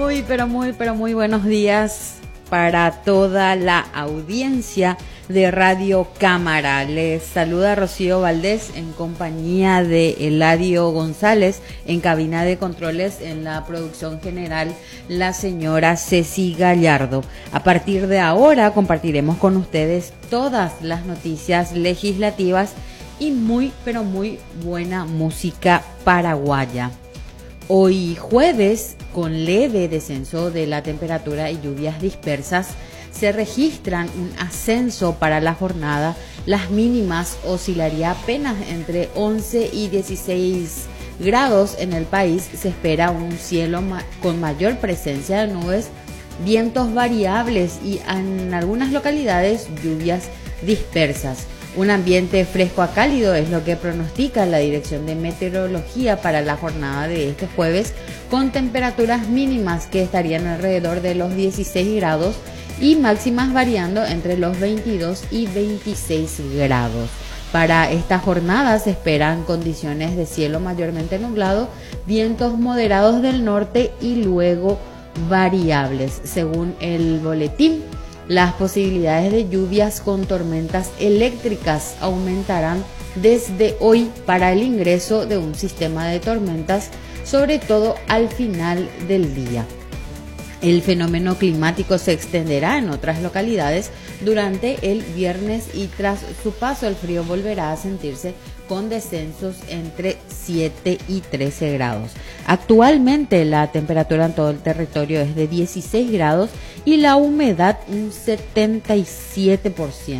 Pero muy buenos días para toda la audiencia de Radio Cámara. Les saluda Rocío Valdés en compañía de Eladio González, en cabina de controles, en la producción general la señora Ceci Gallardo. A partir de ahora compartiremos con ustedes todas las noticias legislativas y muy buena música paraguaya. Hoy jueves, con leve descenso de la temperatura y lluvias dispersas, se registran un ascenso para la jornada. Las mínimas oscilaría apenas entre 11 y 16 grados en el país. Se espera un cielo con mayor presencia de nubes, vientos variables y en algunas localidades lluvias dispersas. Un ambiente fresco a cálido es lo que pronostica la Dirección de Meteorología para la jornada de este jueves, con temperaturas mínimas que estarían alrededor de los 16 grados y máximas variando entre los 22 y 26 grados. Para esta jornada se esperan condiciones de cielo mayormente nublado, vientos moderados del norte y luego variables. Según el boletín, las posibilidades de lluvias con tormentas eléctricas aumentarán desde hoy para el ingreso de un sistema de tormentas, sobre todo al final del día. El fenómeno climático se extenderá en otras localidades durante el viernes y tras su paso el frío volverá a sentirse con descensos entre 7 y 13 grados. Actualmente la temperatura en todo el territorio es de 16 grados y la humedad un 77%.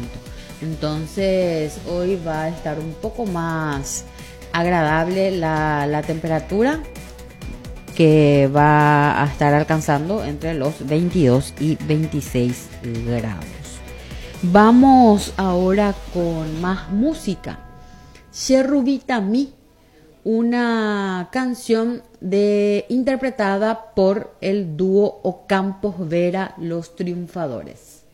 Entonces hoy va a estar un poco más agradable la temperatura, que va a estar alcanzando entre los 22 y 26 grados. Vamos ahora con más música. Cherubita Mi, una canción interpretada por el dúo Ocampos Vera Los Triunfadores.